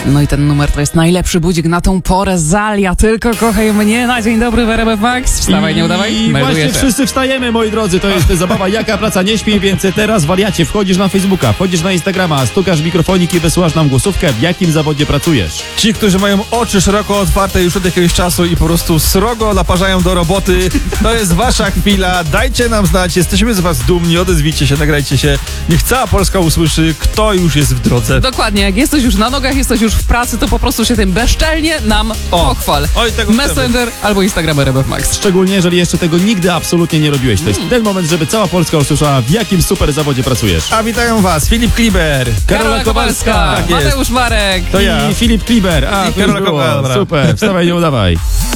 No i ten numer to jest najlepszy budzik na tą porę. Zalia, tylko kochaj mnie. Na dzień dobry w RMF Max. Wstawaj, nie udawaj. I właśnie wszyscy wstajemy, moi drodzy. To jest zabawa Jaka praca nie śpi, więc teraz wariacie, wchodzisz na Facebooka, wchodzisz na Instagrama, stukasz mikrofonik i wysyłasz nam głosówkę, w jakim zawodzie pracujesz. Ci, którzy mają oczy szeroko otwarte już od jakiegoś czasu i po prostu srogo naparzają do roboty, to jest wasza chwila. Dajcie nam znać, jesteśmy z was dumni, odezwijcie się, nagrajcie się. Niech cała Polska usłyszy, kto już jest w drodze. Dokładnie, jak jesteś już na nogach, jesteś już w pracy, to po prostu się tym bezczelnie nam pochwal. Oj, tego Messenger albo Instagram RMF Max. Szczególnie, jeżeli jeszcze tego nigdy absolutnie nie robiłeś. To jest ten moment, żeby cała Polska usłyszała, w jakim super zawodzie pracujesz. A witają was Filip Kliber, Karola Kowalska, Tak jest. Mateusz Marek To ja. I Filip Kliber. A, I to już Karola było. Kowalska. Super, wstawaj, nie udawaj.